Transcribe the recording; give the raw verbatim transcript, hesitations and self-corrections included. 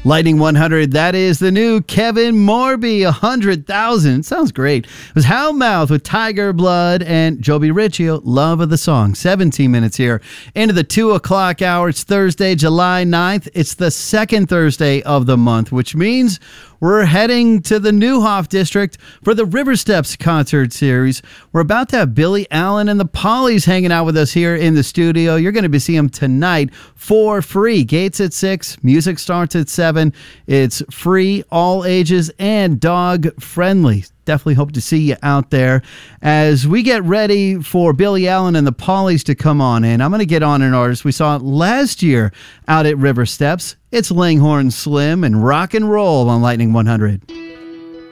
Lightning one hundred, that is the new Kevin Morby, one hundred thousand. Sounds great. It was Houndmouth with Tiger Blood and Joby Riccio, Love of the Song. seventeen minutes here into the two o'clock hour. It's Thursday, July ninth. It's the second Thursday of the month, which means we're heading to the Neuhoff District for the River Steps concert series. We're about to have Billy Allen and the Pollies hanging out with us here in the studio. You're going to be seeing them tonight for free. Gates at six, music starts at seven. It's free, all ages, and dog friendly. Definitely hope to see you out there. As we get ready for Billy Allen and the Pollies to come on in, I'm going to get on an artist we saw last year out at River Steps. It's Langhorne Slim and Rock and Roll on Lightning one hundred.